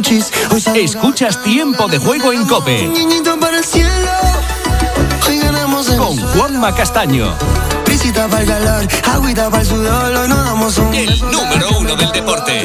Escuchas Tiempo de Juego en COPE con Juanma Castaño, el número uno del deporte.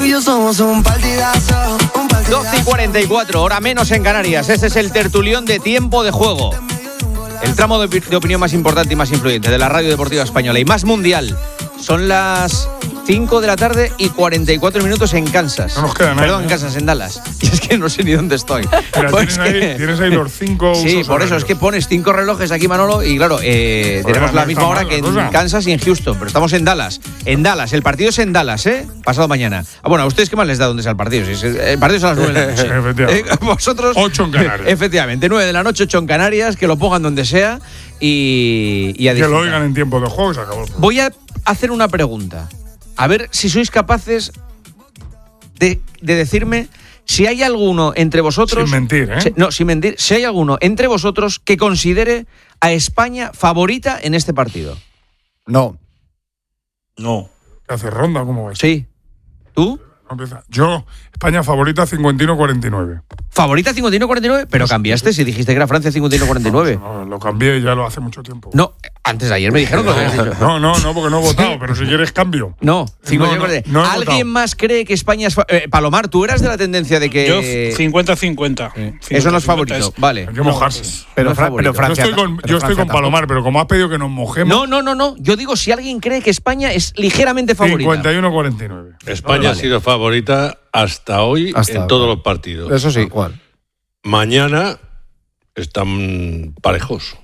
12:44, hora menos en Canarias. Este es el tertulión de Tiempo de Juego, el tramo de opinión más importante y más influyente de la radio deportiva española y más mundial. Son las 5 de la tarde y 44 minutos en Kansas. No nos queda nada. Perdón, en Kansas, en Dallas. Y es que no sé ni dónde estoy. Pues tienes ahí los 5 Sí, por eso es que pones 5 relojes aquí, Manolo, y claro, tenemos la misma hora que en Kansas y en Houston, pero estamos en Dallas. En Dallas, el partido es en Dallas, pasado mañana. Bueno, ¿a ustedes qué más les da dónde sea el partido? Si el partido es a las 9 de la noche. Efectivamente. Vosotros 8 en Canarias. Efectivamente, 9 de la noche, 8 en Canarias, que lo pongan donde sea y a que lo oigan en Tiempo de Juego y se acabó. Voy a hacer una pregunta. A ver si sois capaces de decirme si hay alguno entre vosotros... Sin mentir, sin mentir. Si hay alguno entre vosotros que considere a España favorita en este partido. No. ¿Qué hace ronda? ¿Cómo va? Sí. ¿Tú? Yo, España favorita 51-49. ¿Favorita 51-49? Pero cambiaste si dijiste que era Francia 51-49. No, lo cambié ya lo hace mucho tiempo. No, antes de ayer me dijeron que lo habías dicho. No, porque no he votado, pero si quieres cambio. No, 51-49. No ¿Alguien más cree que España es Palomar, tú eras de la tendencia de que... Yo 50-50. Eso no es favorito, vale. Hay que mojarse. Pero Francia, yo estoy con Palomar, pero como has pedido que nos mojemos... No. Yo digo si alguien cree que España es ligeramente favorita. 51-49. España ha sido favorita hasta hoy en todos los partidos. Eso sí, igual. Mañana están parejos.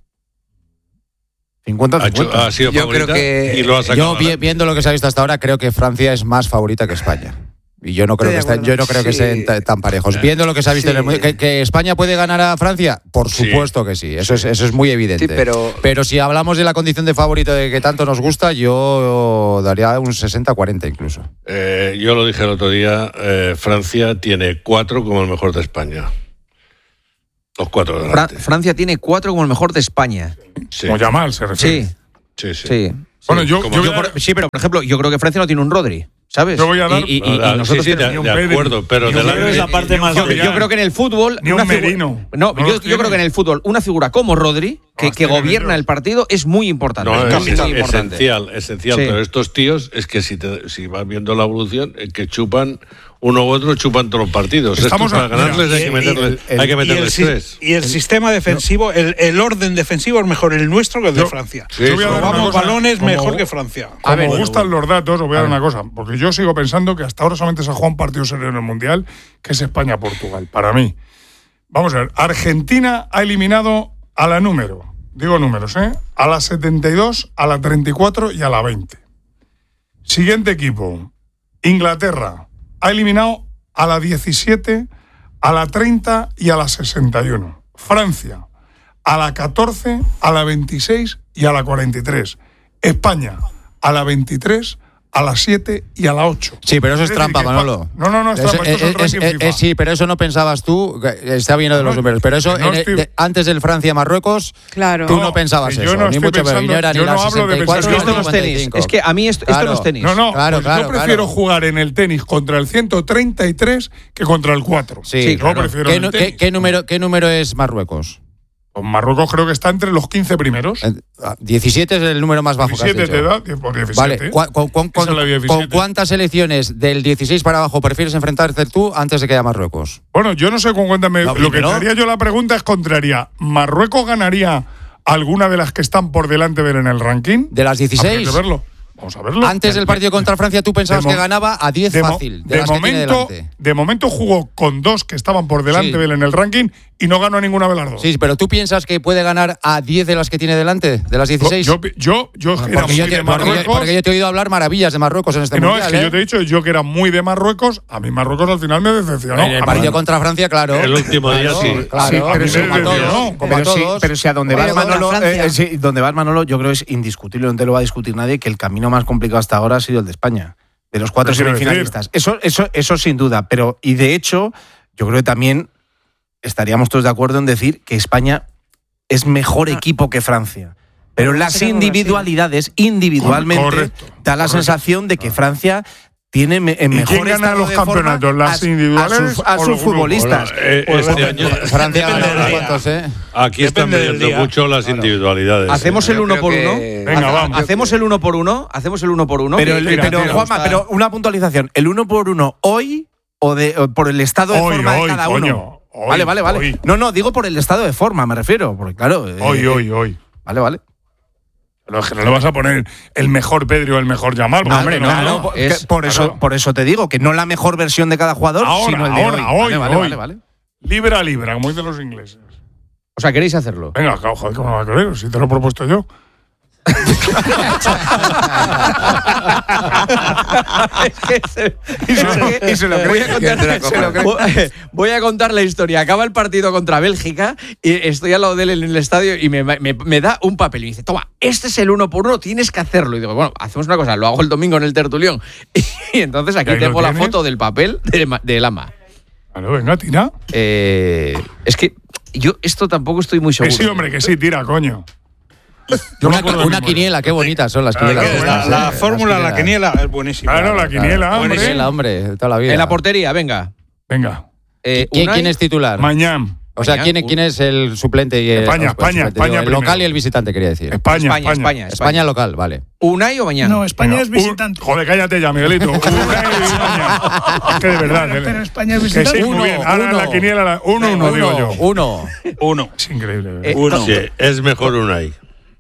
50-50. Ha sido yo favorita creo que, y lo ha sacado. Yo, viendo lo que se ha visto hasta ahora, creo que Francia es más favorita que España. Y yo no creo que estén tan parejos. Viendo lo que se ha visto en el mundial, ¿que España puede ganar a Francia? Por supuesto que sí. Eso es muy evidente. Sí, pero si hablamos de la condición de favorito de que tanto nos gusta, yo daría un 60-40 incluso. Yo lo dije el otro día, Francia tiene 4 como el mejor de España. Los 4 de delante. Francia tiene 4 como el mejor de España. Sí. Como Yamal se refiere. Sí. Bueno, sí, pero por ejemplo, yo creo que Francia no tiene un Rodri, ¿sabes? Yo voy a dar... Y nosotros de acuerdo, pero es la parte más... Yo creo que en el fútbol... Ni un Merino. Yo creo que en el fútbol una figura como Rodri, que gobierna el partido, es muy importante. Esencial. Sí. Pero estos tíos, es que si vas viendo la evolución, que chupan... Uno u otro chupan todos los partidos. Para ganarles hay que meterles 3. Y el sistema defensivo, el orden defensivo es mejor el nuestro que el de Francia. Robamos balones mejor que Francia. Me gustan los datos, os voy a dar una cosa. Porque yo sigo pensando que hasta ahora solamente se ha jugado un partido serio en el Mundial, que es España-Portugal. Para mí. Vamos a ver. Argentina ha eliminado a la número. Digo números, a la 72, a la 34 y a la 20. Siguiente equipo. Inglaterra. Ha eliminado a la 17, a la 30 y a la 61. Francia, a la 14, a la 26 y a la 43. España, a la 23, a la 7 y a la 8. Sí, pero eso es trampa, Manolo. No, es trampa. Esto es el ranking FIFA. Sí, pero eso no pensabas tú. Está bien lo de los números. Pero eso, antes del Francia-Marruecos, tú no pensabas eso. Ni mucho menos. No era ni la 64 ni esto no es tenis. Es que a mí esto no es tenis. Yo prefiero jugar en el tenis contra el 133 que contra el 4. Sí, yo prefiero el tenis. ¿Qué número es Marruecos? Pues Marruecos creo que está entre los 15 primeros. 17 es el número más bajo 17 que has te dicho. da, 17. Vale, ¿con cuántas selecciones del 16 para abajo prefieres enfrentarte tú antes de que haya Marruecos? Bueno, yo no sé con cuántas lo que te haría yo la pregunta es contraria. ¿Marruecos ganaría alguna de las que están por delante de él en el ranking? ¿De las 16? Hay que verlo. Vamos a verlo. Antes del partido contra Francia tú pensabas que ganaba a 10 fácil. De momento jugó con 2 que estaban por delante de él en el ranking y no ganó a ninguna de las 2. Sí, pero ¿tú piensas que puede ganar a 10 de las que tiene delante? ¿De las 16? Yo era muy de Marruecos. Porque yo te he oído hablar maravillas de Marruecos en este mundial. No, es que yo te he dicho yo que era muy de Marruecos. A mí Marruecos al final me decepcionó. En el partido contra Francia, claro. El último día sí. Claro, pero si a donde vas, Manolo, yo creo que es indiscutible, no te lo va a discutir nadie, que el camino más complicado hasta ahora ha sido el de España, de los 4 semifinalistas. Eso sin duda, pero y de hecho, yo creo que también estaríamos todos de acuerdo en decir que España es mejor equipo que Francia. Pero las individualidades, individualmente, da la sensación de que Francia tiene en mejor quién gana estado los de campeonatos? forma ¿Las individuales a sus futbolistas? Este año Francia gana unos cuantos, Aquí están midiendo mucho las individuales. ¿Hacemos el 1 por 1? Venga, vamos. ¿Hacemos el 1 por 1? ¿Hacemos el 1 por 1? Pero Juanma, pero una puntualización. ¿El 1 por 1 hoy o por el estado de forma de cada uno? Coño, vale. Hoy. No, digo por el estado de forma, me refiero. Porque claro. Hoy. Vale. Pero es que no le vas a poner el mejor Pedri o el mejor Yamal. No, hombre, no. Por eso te digo que no la mejor versión de cada jugador, sino el de hoy. Vale. Libra a libra, como dicen los ingleses. O sea, ¿queréis hacerlo? Venga, joder, ¿cómo no va a querer? Si te lo he propuesto yo. Voy a contar la historia. Acaba el partido contra Bélgica y estoy al lado de él en el estadio y me da un papel y me dice, toma, este es el 1 por 1, tienes que hacerlo. Y digo, bueno, hacemos una cosa, lo hago el domingo en el tertulión. Y entonces aquí tengo la foto del papel de Lama. Bueno, venga, tira. Es que yo esto tampoco estoy muy seguro. Que sí, hombre, que sí, tira, coño. Una quiniela, qué bonitas son las quinielas. La fórmula, la quiniela es buenísima. Claro, la quiniela, hombre, de toda la vida. En la portería, venga. ¿Quién es titular? Mañana. O sea, ¿quién es el suplente y España, el local y el visitante, quería decir? España local, vale. ¿Unai o Mañana? No, España es visitante. Joder, cállate ya, Miguelito. Unai y Mañana. Es que de verdad. Pero España es visitante. Que sí, muy bien. Ahora la quiniela, 1-1, digo yo. 1. Es increíble. Sí, es mejor Unai.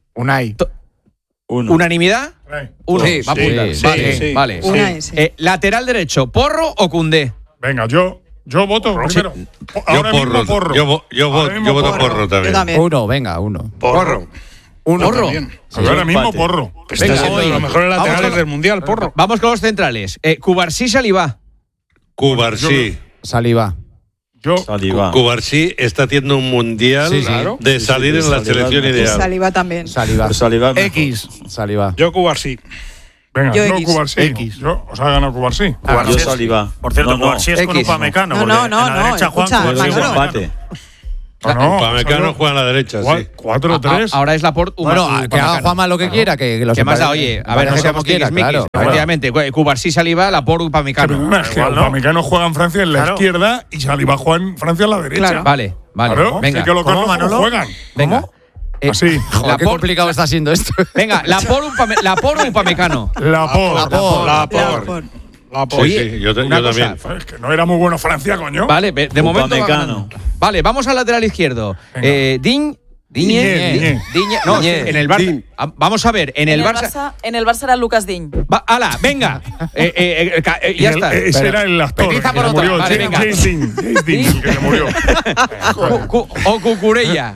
¿Unanimidad? 1. Sí, va a apuntar. Vale. Unai, sí. ¿Lateral derecho, Porro o Koundé? Venga, yo voto primero. Ahora mismo Porro. Yo voto Porro también. 1, venga, 1. Porro. Ahora mismo Porro. Está siendo de los mejores laterales del Mundial, Porro. Vamos con los centrales. Cubarsí, Saliba. Cubarsí. Saliba. Cubarsí está haciendo un mundial de salir en la selección ideal. Saliba también. Saliba. X. Saliba. Yo Cubarsí. Venga, Yo no X. Cubarsí. X. Os ha ganado Cubarsí. Yo Saliba. Por cierto, Cubarsí es con Upamecano. No, Escucha, Manolo. Upamecano juega a la derecha, sí. 4-3. Ahora es Laporte. Bueno, que haga Juanma lo que quiera, que lo ¿Qué más da? Oye, a ver, no seamos tiquismiquis. Efectivamente, Cubarsí, Saliba, Laporte, Upamecano. Upamecano juega en Francia en la izquierda y Saliba juega en Francia en la derecha. Vale. Claro, Venga. sí que los dos juegan. Venga. Así. Joder, qué complicado está siendo esto. Venga, Laporte, Upamecano. Laporte. Sí, yo también. Es que no era muy bueno Francia, coño. Vale, de momento va ganando. Vale, vamos al lateral izquierdo. Diñe. No, en el Barça. Vamos a ver, en el Barça. En el Barça era Lucas Digne. ¡Hala, venga! Ya está. Ese era el actor. Petiza por que se otro. murió. Vale, venga. James Dean, el que se murió. O Cucurella.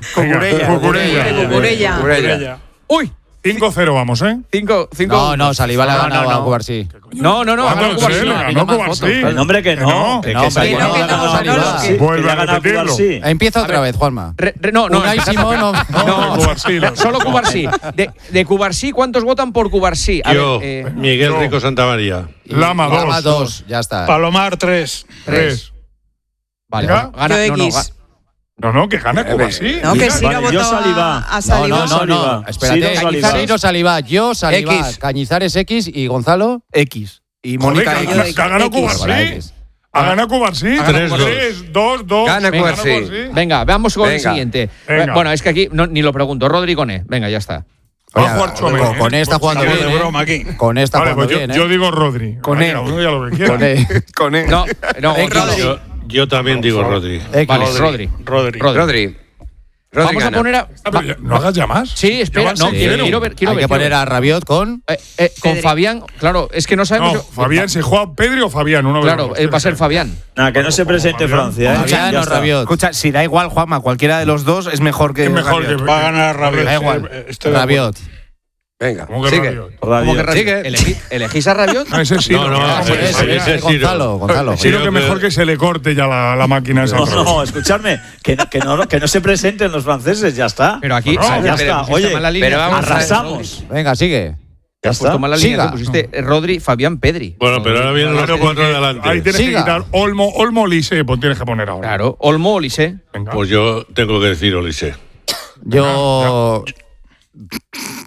Cucurella. ¡Uy! 5-0 vamos, ¿eh? 5. No, Saliba le ha ganado a Cubarsí. No, ha ganado Cubarsí. Le ganó Cubarsí. El nombre que no. Vuelve a repetirlo. Empieza otra vez, Juanma. No, Unai Simón, solo Cubarsí. De Cubarsí, ¿cuántos votan por Cubarsí? Yo, Miguel Rico Santamaría. Lama 2, ya está. Palomar 3. Vale, gana. Yo X. No, que gana Cubarsí. No, que sí, yo Saliba. A Saliba. No. Espérate. Cañizares, Saliba. Yo, Saliba. X. Cañizares, X. Y Gonzalo, X. Y Mónica. ¿Que ha ganado Cubarsí? ¿Ha ganado Cubarsí? 3-2. Gana Cubarsí. Venga, vamos con el siguiente. Bueno, es que aquí ni lo pregunto. Rodri Coné. Venga, ya está. Va a jugar Chomé. Con esta jugando bien. De broma aquí. Con esta jugando bien. bien. Yo digo Rodri. Coné. Coné. No, Rodri. Yo también digo Rodri. Vale, Rodri. Vamos a poner a. ¿No hagas llamas? Sí, espera. No, quiero ver. Hay que poner a Rabiot con Fabián. Claro, es que no sabemos. No, Fabián, ¿se juega Pedri o Fabián? Claro, va a ser Fabián. Nada, que no se presente Francia. Fabián o Rabiot. Escucha, si da igual, Juanma, cualquiera de los dos es mejor que. Va a ganar Rabiot. Da igual. Rabiot. Venga, sigue. ¿Cómo que Rabiot? ¿Elegís a Rabiot? Ese sí. Ese Gonzalo. Sí, que mejor que se le corte ya la máquina esa. No, escuchadme, que no se presenten los franceses, ya está. Pero aquí ya está. Oye, pero arrasamos. Venga, sigue. Ya has puesto mal la línea, pusiste Rodri, Fabián, Pedri. Bueno, pero ahora vienen los 4 de delante. Ahí tienes que quitar Olmo, Lise, pues tienes que poner ahora. Claro, Olmo o Lise. Pues yo tengo que decir Olise. Yo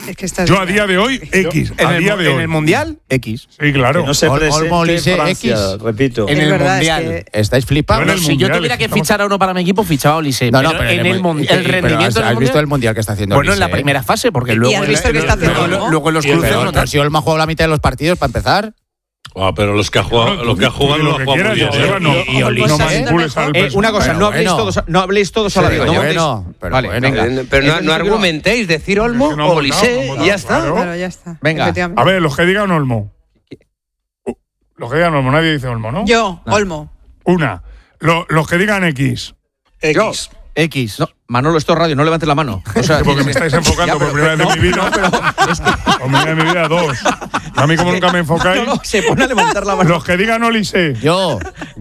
Yo a día de hoy, X. En el Mundial, X. Sí, claro. Que no se Olmo, presente Francia, X. repito. En el Mundial. Estáis flipando. Si yo tuviera que fichar a uno para mi equipo, fichaba a Olise. No, pero en el Mundial. El rendimiento ¿Has visto el Mundial que está haciendo Bueno, en Olise? la primera fase, porque ¿Y luego. has visto que está haciendo Olmo? Luego en los cruces. Pero si Olmo ha jugado la mitad de los partidos para empezar. Pero los que ha jugado, lo que ha jugado lo ha jugado muy bien. Y Olise. No manipules al una cosa, no habléis todos a la vez. Vale, venga. Pero no argumentéis, decir Olmo o Olise y ya está. Claro, ya está. Venga. A ver, los que digan Olmo. Los que digan Olmo, nadie dice Olmo, ¿no? Yo, Olmo. Una. Los que digan X. X. No, Manolo, esto es radio, no levantes la mano. O sea, porque me estáis enfocando por primera vez en mi vida. Por primera vez en mi vida, 2. A mí como nunca me enfocáis. No, se pone a levantar la mano. Los que digan Olise. Yo.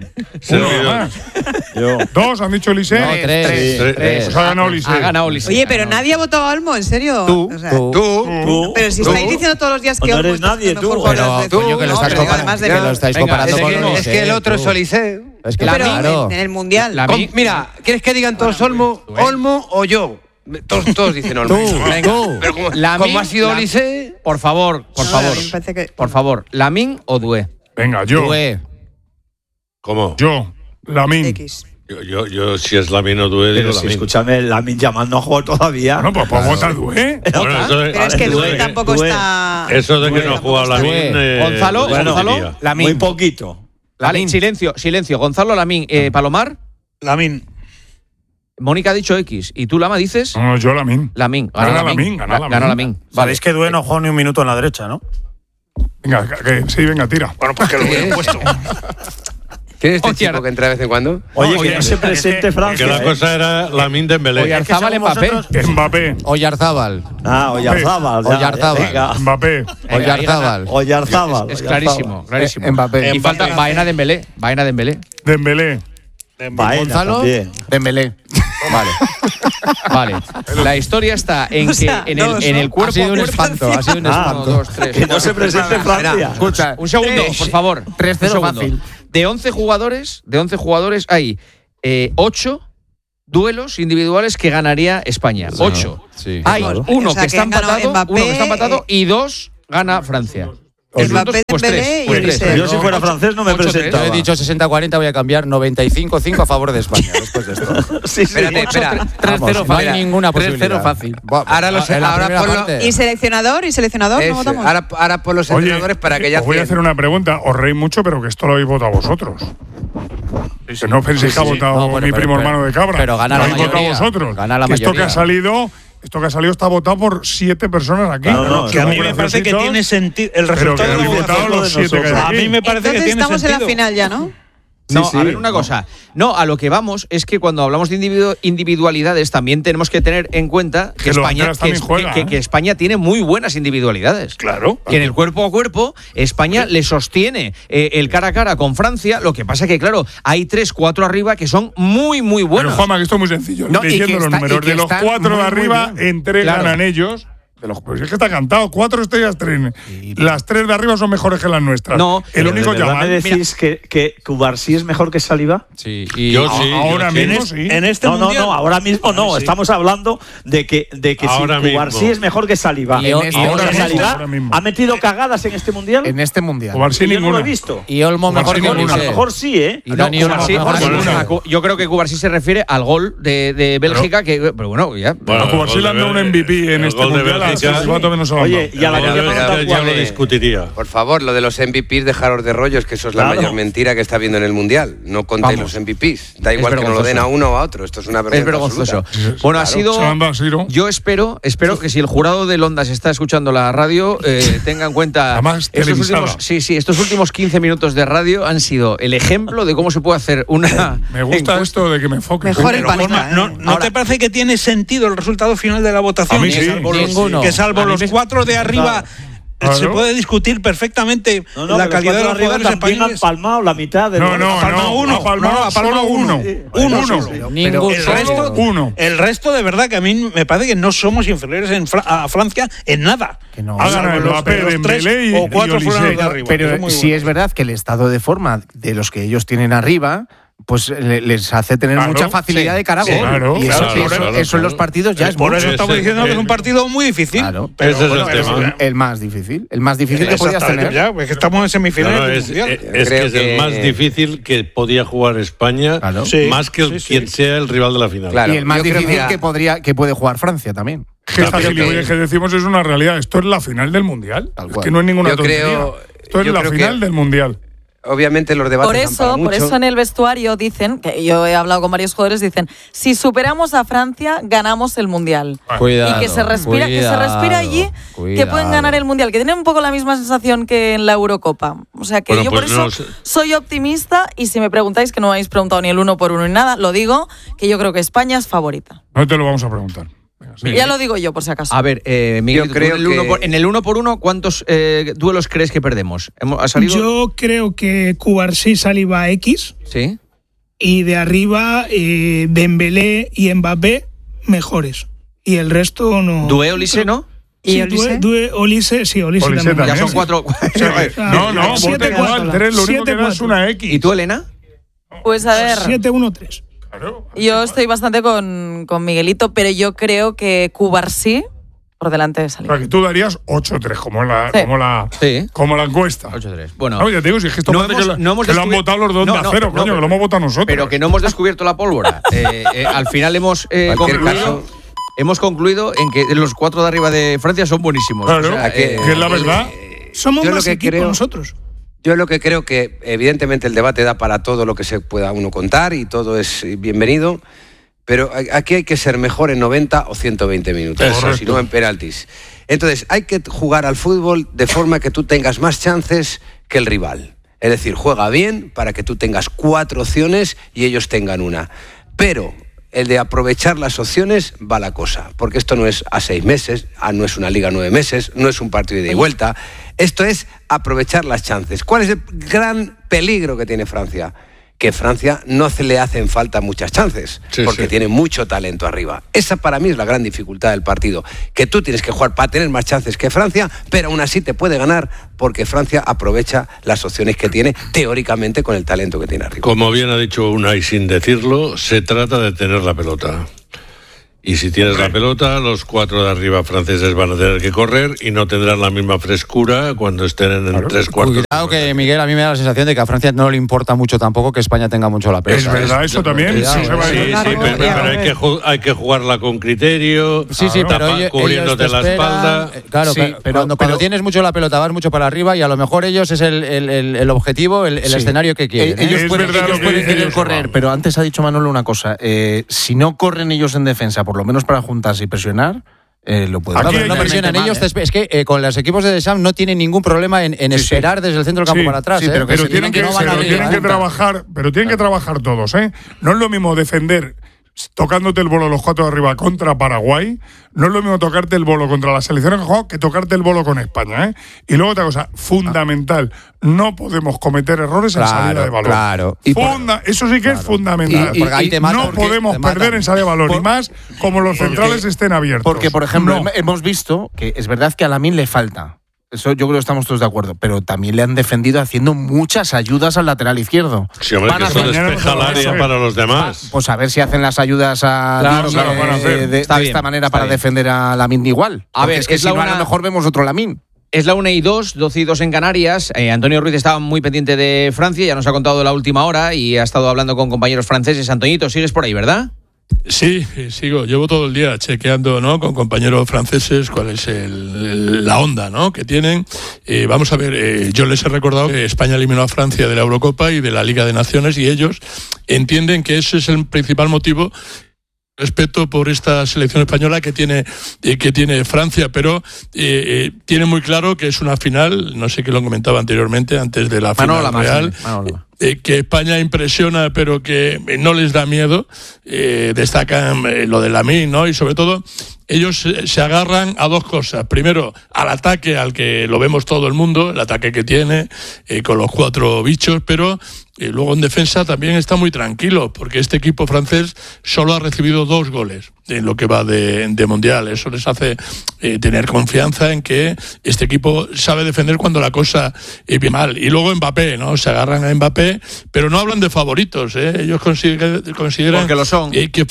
Yo. 2 han dicho Olise. No, 3. Pues ha ganado Olise. Ha ganado Olise. Oye, pero nadie ha votado a Olmo, ¿en serio? Tú. O sea, Tú. Pero si estáis diciendo todos los días que No Olmo eres está nadie, haciendo tú. mejor Pero, jugador de coño, que lo fútbol, estás pero comparando, además de que lo estáis comparando con Olise. Es que el otro es Olise. Es que Pero claro. en el Mundial. Mira, ¿quieres que digan todos Olmo o yo? Todos dicen Olmo. Pero como ha sido Olise. Por favor. me parece que- Por favor, ¿Lamine o Doué? Venga, yo. Doué. ¿Cómo? Yo. Lamine. X. Yo si es Lamine o Doué, digo Pero si Lamine. escúchame, Lamine Yamal no ha jugado todavía. Bueno, pues vota Doué. Bueno, eso Pero es que Doué tampoco está. Eso de que no ha jugado Doué. Lamine. Gonzalo, Muy poquito. Vale, silencio. Gonzalo, Lamine. Palomar, Lamine. Mónica ha dicho X. ¿Y tú, Lama, dices? No, yo Lamine. Lamine. Gana Lamine. Gana Lamine. Sabéis que Doué no jugó ni un minuto en la derecha, ¿no? Venga, venga, tira. Bueno, pues que lo hubieran puesto. ¿Quién es este chico que entra de vez en cuando? Oye, que no se presente Francia. Que la cosa era Lamine Dembélé. Oyarzábal, Mbappé. Mbappé. Oyarzábal. Oyarzábal. Oyarzábal. Mbappé. Oyarzábal. Es clarísimo. Mbappé. Y falta Baena Dembélé. Dembélé. Gonzalo. Dembélé. Vale. La historia está en que en el cuerpo. Ha sido un espanto. Ha sido un espanto. 1, 2, 3. Que no se presente Francia. Escucha, Un segundo, por favor. 3-0 fácil. De 11 jugadores hay 8 duelos individuales que ganaría España. 8. Sí, Hay claro. uno O sea, que está que ganó empatado y 2 gana Francia. Mbappé, Pues Dembélé y 3. Olise. Yo si fuera francés no me 8-3. presentaba. Yo he dicho 60-40, voy a cambiar 95-5 a favor de España después de esto. Sí, sí. Espera. 3-0 No hay fácil. ninguna posibilidad. 3-0 fácil. Ahora ¿Y seleccionador? ¿No Ese. votamos? Ahora por los Oye, entrenadores para que ya os voy a hacer una pregunta. Os reís mucho, pero que esto lo habéis votado vosotros. Que no penséis que ha votado No, bueno, mi primo hermano de Cabra. pero gana lo la habéis votado mayoría. vosotros. Gana la Que esto que mayoría. ha salido está votado por 7 personas aquí. No, Que a mí me parece que tiene sentido. El resultado que de la habéis votado votación los 7 que hay a aquí. mí me parece que Entonces tiene estamos en sentido. la final ya, ¿no? No, Sí, a ver sí. una cosa. No, a lo que vamos es que cuando hablamos de individualidades también tenemos que tener en cuenta que los España, delanteros también juegan, que España tiene muy buenas individualidades. Claro. Que en el cuerpo a cuerpo España le sostiene el cara a cara con Francia. Lo que pasa que, claro, hay 3, 4 arriba que son muy, muy Pero buenos. Juanma, que esto es muy sencillo. No, y Leyendo que los está- números y que de los están 4 de muy, muy arriba, bien. en 3 Claro. ganan ellos. Pues es que está cantado. 4 estrellas, 3. Las 3 de arriba son mejores que las nuestras. No, el único ¿De verdad me Yamal. decís que Cubarsí es mejor que Saliba? Sí. Yo sí. Ahora yo sí. mismo sí. En este No, mundial. ahora mismo no. Sí. Estamos hablando de que Ahora si Cubarsí mismo. es mejor que Saliba. Y ahora Saliba mismo. ha metido cagadas en este mundial. En este mundial. Cubarsí Y yo no lo ninguna. he visto. Y Olmo mejor que Cubarsí A lo Olise. mejor sí, ¿eh? Y Dani No, Olmo Cubarsí, mejor que ninguna. Olise. yo creo que Cubarsí se refiere al gol de Bélgica, pero bueno, ya. Bueno, A Cubarsí le han dado un MVP en el este gol de mundial. Bélgica. ¿Cuánto menos se lo han Oye, dado? y a la El gol de que Bélgica ya lo discutiría. Por favor, lo de los MVPs, dejaros de rollos, que eso es la Claro. mayor mentira que está habiendo en el Mundial. No contéis Vamos. los MVPs. Da igual que no lo vergonzoso. den a uno o a otro. Esto es una vergüenza Es vergonzoso. absoluta. Bueno, ha sido. Se lo han dado a Siro. Yo espero que si el jurado de Ondas está escuchando la radio, tenga en cuenta. Además, televisada. Estos últimos 15 minutos de radio han sido el ejemplo de cómo se puede hacer una. Me gusta esto de que me enfoques. Mejor el Pero, panista. Juanma, ¿no Ahora- te parece que tiene sentido el resultado final de la votación? A mí sí. Salvo los- Ninguno. Que salvo A mí los me- 4 de arriba. Claro. Se puede discutir perfectamente No, la que calidad de los arriba jugadores también han españoles. palmado la mitad de No, los- no, Ha palmado no. uno. Ha palmado No, ha palmado solo uno. Uno Uno. solo. Ningún El solo. resto, Uno. el resto, de verdad, que a mí me parece que no somos inferiores a Francia en nada. Que no. Ha Salvo ganado los- Mbappé, los tres Dembélé y o 4 fueron Olise. los de arriba. Pero Eso es muy sí bueno. es verdad que el estado de forma de los que ellos tienen arriba pues les hace tener mucha facilidad de cara a gol. Y eso en los partidos ya es por mucho. eso estamos diciendo que es un partido muy difícil. Claro, pero ese es el tema. El más difícil que podías tener. Ya, pues que estamos en semifinales. Es que es el más difícil que podía jugar España, más que quien sea el rival de la final. Claro. Y el más difícil que puede jugar Francia también. Esta gilipollez que decimos es una realidad. Esto es la final del Mundial. Es que no es ninguna tontería. Esto es la final del Mundial. Obviamente los debates por eso en el vestuario dicen, que yo he hablado con varios jugadores, dicen, si superamos a Francia, ganamos el Mundial. Cuidado, y que se respira allí, que pueden ganar el Mundial, que tienen un poco la misma sensación que en la Eurocopa. O sea que yo por eso soy optimista, y si me preguntáis, que no me habéis preguntado ni el 1 por 1 ni nada, lo digo, que yo creo que España es favorita. No te lo vamos a preguntar. Ya lo digo yo, por si acaso. A ver, Miguel, en el 1 por 1, ¿cuántos duelos crees que perdemos? Yo creo que Cubarsí, Saliba, X. Sí. Y de arriba, Dembélé y Mbappé, mejores. Y el resto no. ¿Due Olise, no? Sí, Olise también. Ya son 4. No, vote igual. 3, lo único que da es una X. ¿Y tú, Elena? Pues a ver. 7-1-3. Yo estoy bastante con Miguelito, pero yo creo que Cubarsí por delante de Saliba. O sea, que tú darías 8-3, como la encuesta. 8-3. Bueno, no, ya te digo, si es que esto parece que lo han votado los dos de acero, coño, que lo hemos votado nosotros. Pero que no hemos descubierto la pólvora. Al final hemos concluido en que los 4 de arriba de Francia son buenísimos. Claro, o sea, que es la verdad. Somos más equipo nosotros. Yo lo que creo que, evidentemente, el debate da para todo lo que se pueda uno contar y todo es bienvenido, pero aquí hay que ser mejor en 90 o 120 minutos, si no en penaltis. Entonces, hay que jugar al fútbol de forma que tú tengas más chances que el rival. Es decir, juega bien para que tú tengas 4 opciones y ellos tengan una. Pero el de aprovechar las opciones va la cosa, porque esto no es a 6 meses, no es una liga a 9 meses, no es un partido de ida y vuelta. Esto es aprovechar las chances. ¿Cuál es el gran peligro que tiene Francia? Que Francia no le hacen falta muchas chances, porque tiene mucho talento arriba. Esa para mí es la gran dificultad del partido, que tú tienes que jugar para tener más chances que Francia, pero aún así te puede ganar, porque Francia aprovecha las opciones que tiene, teóricamente, con el talento que tiene arriba. Como bien ha dicho Unai, sin decirlo, se trata de tener la pelota. Y si tienes la pelota, los 4 de arriba franceses van a tener que correr y no tendrán la misma frescura cuando estén en 3 cuartos. Cuidado que, Miguel, a mí me da la sensación de que a Francia no le importa mucho tampoco que España tenga mucho la pelota. Es verdad, eso también. Pero hay que jugarla con criterio, pero cubriéndote la espalda. Claro, pero cuando tienes mucho la pelota vas mucho para arriba y a lo mejor ellos es el objetivo, el escenario que quieren. Ellos pueden querer correr, pero antes ha dicho Manolo una cosa. Si no corren ellos en defensa, por lo menos para juntarse y presionar, lo pueden. No presionan ellos. Es que con los equipos de Deschamps no tienen ningún problema en esperar desde el centro del campo para atrás. Pero tienen que trabajar, tienen que trabajar todos. No es lo mismo defender tocándote el bolo los 4 de arriba contra Paraguay, no es lo mismo tocarte el bolo contra la selección que tocarte el bolo con España. Y luego otra cosa fundamental, no podemos cometer errores en salida de balón. Claro. Eso sí que es fundamental. No podemos perder en salida de balón, y más como los centrales estén abiertos. Porque, por ejemplo, hemos visto que es verdad que a Lamine le falta. Eso yo creo que estamos todos de acuerdo, pero también le han defendido haciendo muchas ayudas al lateral izquierdo. Sí, hombre, que eso despeja el área para los demás. Pues a ver si hacen las ayudas de esta manera para defender a Lamine igual. A ver, es que si no, a lo mejor vemos otro Lamine. Es la 1:02, 12:02 en Canarias. Antonio Ruiz estaba muy pendiente de Francia, ya nos ha contado la última hora y ha estado hablando con compañeros franceses. Antoñito, sigues por ahí, ¿verdad? Sí, sigo. Llevo todo el día chequeando, ¿no?, con compañeros franceses cuál es la onda, ¿no?, que tienen. Vamos a ver, yo les he recordado que España eliminó a Francia de la Eurocopa y de la Liga de Naciones y ellos entienden que ese es el principal motivo. Respeto por esta selección española que tiene Francia, pero tiene muy claro que es una final, no sé qué lo comentaba anteriormente, antes de la final real, que España impresiona, pero que no les da miedo. Destacan lo de Lamine, ¿no? Y sobre todo, ellos se agarran a 2 cosas. Primero, al ataque, al que lo vemos todo el mundo, el ataque que tiene, con los 4 bichos, pero Y luego en defensa también está muy tranquilo, porque este equipo francés solo ha recibido 2 goles en lo que va de Mundial. Eso les hace tener confianza en que este equipo sabe defender cuando la cosa viene mal. Y luego Mbappé, ¿no? Se agarran a Mbappé, pero no hablan de favoritos, ¿eh? Ellos consideran porque lo son.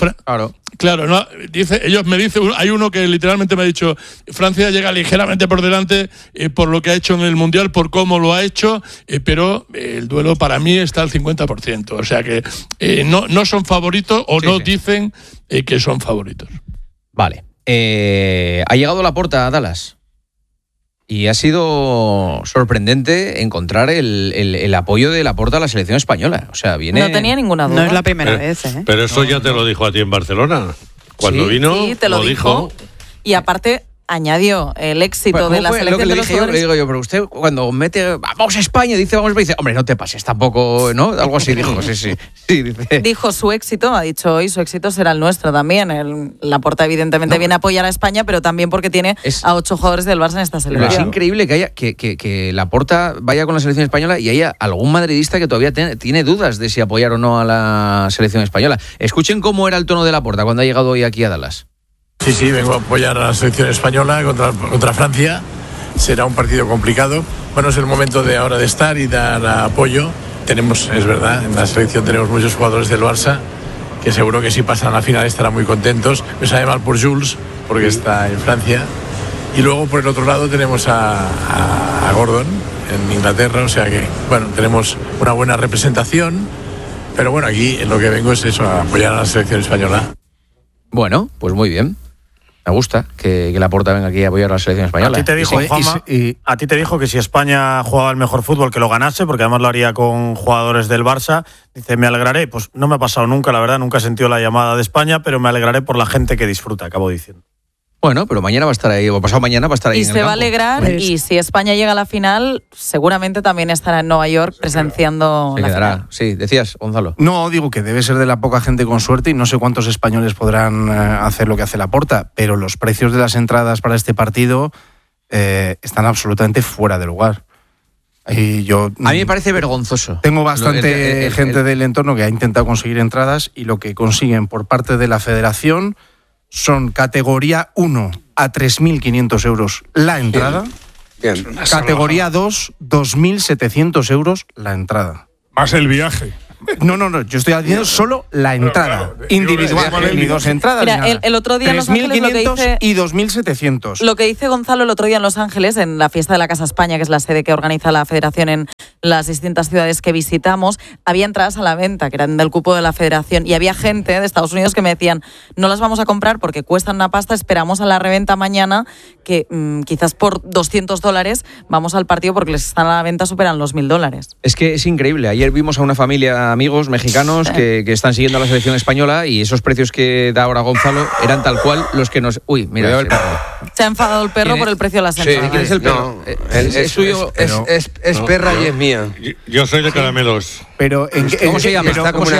Claro, no, ellos me dicen, hay uno que literalmente me ha dicho, Francia llega ligeramente por delante por lo que ha hecho en el Mundial, por cómo lo ha hecho, pero el duelo para mí está al 50%. O sea que no son favoritos o dicen que son favoritos. Vale. Ha llegado Laporta a Dallas y ha sido sorprendente encontrar el apoyo de Laporta a la selección española. O sea, viene... No tenía ninguna duda. No es la primera vez, ¿eh? Pero eso ya te lo dijo a ti en Barcelona. Cuando vino, sí, te lo dijo. Y aparte añadió el éxito de la selección de los jugadores. Le digo yo, pero usted cuando mete vamos a España, dice, hombre, no te pases tampoco, ¿no? Algo así dijo, sí, dice. Dijo su éxito, ha dicho hoy, su éxito será el nuestro también. Laporta evidentemente viene a apoyar a España, pero también porque tiene a 8 jugadores del Barça en esta selección. Pero es increíble que Laporta vaya con la selección española y haya algún madridista que todavía tiene dudas de si apoyar o no a la selección española. Escuchen cómo era el tono de Laporta cuando ha llegado hoy aquí a Dallas. Sí, vengo a apoyar a la selección española contra Francia. Será un partido complicado. Bueno, es el momento de ahora de estar y dar apoyo. Tenemos, es verdad, en la selección tenemos muchos jugadores del Barça que seguro que si pasan a la final estarán muy contentos. Me sabe mal por Jules, porque está en Francia. Y luego por el otro lado tenemos a Gordon en Inglaterra, o sea que, bueno, tenemos una buena representación. Pero bueno, aquí lo que vengo es eso, a apoyar a la selección española. Bueno, pues muy bien. Me gusta que Laporta venga aquí a apoyar a la selección española. A ti te dijo, Juanma, a ti te dijo que si España jugaba el mejor fútbol que lo ganase, porque además lo haría con jugadores del Barça. Dice, me alegraré. Pues no me ha pasado nunca, la verdad, nunca he sentido la llamada de España, pero me alegraré por la gente que disfruta, acabo diciendo. Bueno, pero mañana va a estar ahí, o pasado mañana va a estar ahí. Y se va a alegrar, y si España llega a la final, seguramente también estará en Nueva York presenciando la final. Sí, decías, Gonzalo. No, digo que debe ser de la poca gente con suerte y no sé cuántos españoles podrán hacer lo que hace Laporta, pero los precios de las entradas para este partido están absolutamente fuera de lugar. Y a mí me parece vergonzoso. Tengo bastante gente del entorno que ha intentado conseguir entradas y lo que consiguen por parte de la federación son categoría 1 a 3.500 euros la entrada. Bien. Categoría 2, 2.700 euros la entrada. Más el viaje. No, yo estoy haciendo solo la entrada individual, ni 2 entradas. Mira, el otro día en Los Ángeles lo que dice, y 2.700. Lo que dice Gonzalo el otro día en Los Ángeles, en la fiesta de la Casa España, que es la sede que organiza la Federación en las distintas ciudades que visitamos, había entradas a la venta que eran del cupo de la Federación y había gente de Estados Unidos que me decían, no las vamos a comprar porque cuestan una pasta, esperamos a la reventa mañana que quizás por $200 vamos al partido porque les están a la venta, superan los $1.000. Es que es increíble. Ayer vimos a una familia, amigos mexicanos que están siguiendo a la selección española y esos precios que da ahora Gonzalo eran tal cual los que nos... Uy, mira, se ha enfadado el perro por el precio de las entradas. Sí, ¿quién es el perro? Es suyo, es perra y es mía. Yo soy de caramelos. Pero ¿cómo se llama? Está como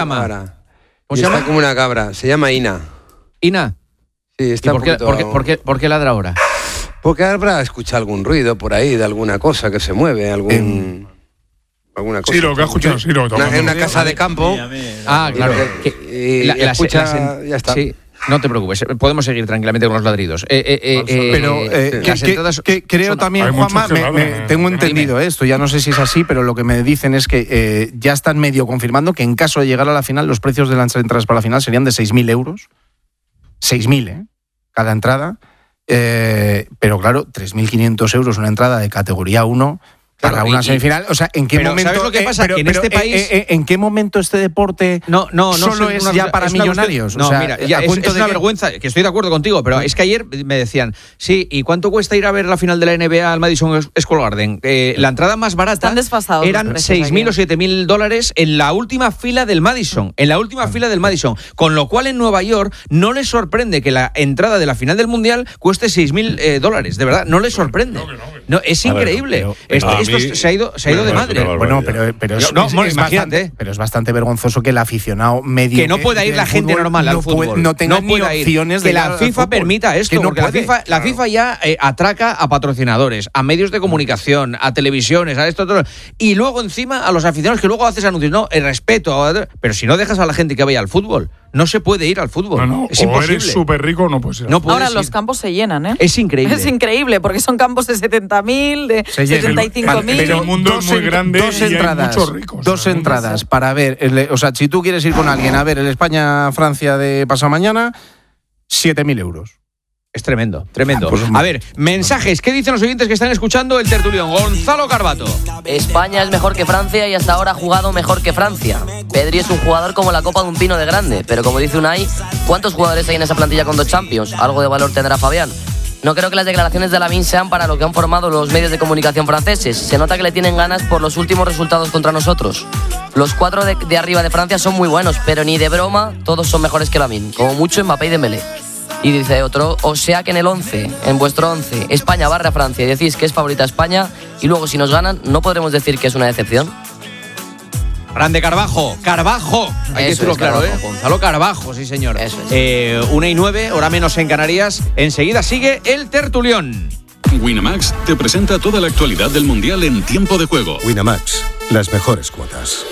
una cabra. Se llama Ina. ¿Ina? Sí, está ¿Por qué ladra ahora? Porque habrá escuchado algún ruido por ahí de alguna cosa que se mueve, alguna cosa. Sí, lo que ha escuchado, sí, lo en una casa de campo. Claro. Y escucha, ya está. Sí. No te preocupes, podemos seguir tranquilamente con los ladridos. Pero creo también, Juanma, tengo entendido esto, ya no sé si es así, pero lo que me dicen es que ya están medio confirmando que en caso de llegar a la final, los precios de las entradas para la final serían de 6.000 euros. 6.000, cada entrada. Pero claro, 3.500 euros una entrada de categoría 1... Para una semifinal, o sea, ¿en qué momento? ¿Sabes lo que pasa? Que en este país, ¿en qué momento este deporte solo es ya para millonarios? No, o sea, mira, es una vergüenza, que estoy de acuerdo contigo, pero es que ayer me decían, sí, ¿y cuánto cuesta ir a ver la final de la NBA al Madison Square Garden? La entrada más barata eran $6.000 o $7.000 en la última fila del Madison, con lo cual en Nueva York no les sorprende que la entrada de la final del Mundial cueste $6.000, de verdad, no les sorprende. No, es increíble. Esto esto se ha ido de madre. Bueno, pero es bastante vergonzoso que el aficionado medio que no pueda ir la gente normal al fútbol. No tenga ni opciones de que la FIFA permita esto, porque la FIFA ya atraca a patrocinadores, a medios de comunicación, a televisiones, a esto, todo. Y luego encima a los aficionados que luego haces anuncios. No, el respeto. Pero si no dejas a la gente que vaya al fútbol, no se puede ir al fútbol. No, es imposible. O eres súper rico, no puedes ir. Ahora los campos se llenan, ¿eh? Es increíble. Es increíble, porque son campos de 70.000, de 75.000. Pero el mundo es muy grande y hay muchos ricos. Dos entradas para ver, o sea, si tú quieres ir con alguien a ver el España-Francia de pasado mañana, 7.000 euros. Es tremendo, tremendo. A ver, mensajes. ¿Qué dicen los oyentes que están escuchando el tertulión? Gonzalo Carbato. España es mejor que Francia y hasta ahora ha jugado mejor que Francia. Pedri es un jugador como la copa de un pino de grande, pero como dice Unai, ¿cuántos jugadores hay en esa plantilla con 2 Champions? Algo de valor tendrá Fabián. No creo que las declaraciones de Lamine sean para lo que han formado los medios de comunicación franceses. Se nota que le tienen ganas por los últimos resultados contra nosotros. Los 4 de arriba de Francia son muy buenos, pero ni de broma todos son mejores que Lamine. Como mucho Mbappé y Dembélé. Y dice otro, o sea que en vuestro 11, España barra Francia y decís que es favorita España y luego si nos ganan no podremos decir que es una decepción. Grande Carbajo. Hay que decirlo claro, Carbajo. Gonzalo Carbajo, sí señor. Eso es. 1:09, hora menos en Canarias. Enseguida sigue el tertulión. Winamax te presenta toda la actualidad del Mundial en tiempo de juego. Winamax, las mejores cuotas.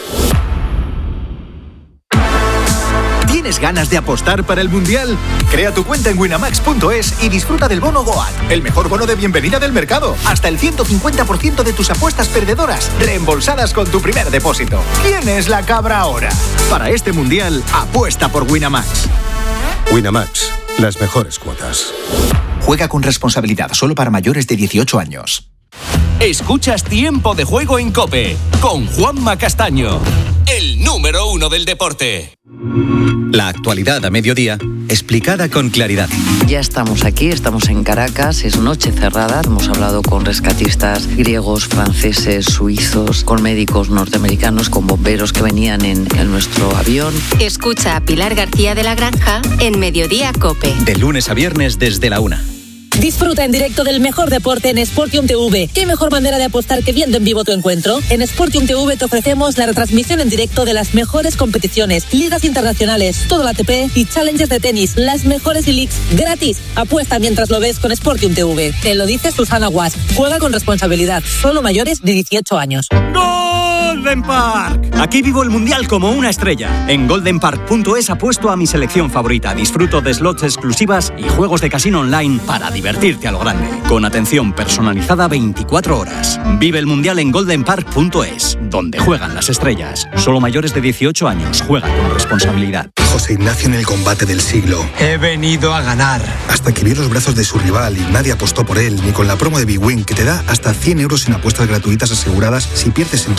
¿Tienes ganas de apostar para el Mundial? Crea tu cuenta en winamax.es y disfruta del bono GOAT, el mejor bono de bienvenida del mercado. Hasta el 150% de tus apuestas perdedoras, reembolsadas con tu primer depósito. ¿Quién es la cabra ahora? Para este Mundial, apuesta por Winamax. Winamax, las mejores cuotas. Juega con responsabilidad, solo para mayores de 18 años. Escuchas Tiempo de Juego en COPE, con Juanma Castaño, el número 1 del deporte. La actualidad a mediodía, explicada con claridad. Ya estamos aquí, estamos en Caracas, es noche cerrada. Hemos hablado con rescatistas griegos, franceses, suizos, con médicos norteamericanos, con bomberos que venían en nuestro avión. Escucha a Pilar García de la Granja en Mediodía COPE. De lunes a viernes desde la 1. Disfruta en directo del mejor deporte en Sportium TV. ¿Qué mejor manera de apostar que viendo en vivo tu encuentro? En Sportium TV te ofrecemos la retransmisión en directo de las mejores competiciones, ligas internacionales, todo el ATP y challenges de tenis, las mejores leagues gratis. Apuesta mientras lo ves con Sportium TV. Te lo dice Susana Guas. Juega con responsabilidad. Solo mayores de 18 años. Golden Park. Aquí vivo el Mundial como una estrella. En goldenpark.es apuesto a mi selección favorita. Disfruto de slots exclusivas y juegos de casino online para divertirte a lo grande. Con atención personalizada 24 horas. Vive el Mundial en goldenpark.es, donde juegan las estrellas. Solo mayores de 18 años. Juega con responsabilidad. José Ignacio en el combate del siglo. He venido a ganar. Hasta que vio los brazos de su rival y nadie apostó por él, ni con la promo de Big Win, que te da hasta 100 euros en apuestas gratuitas aseguradas si pierdes en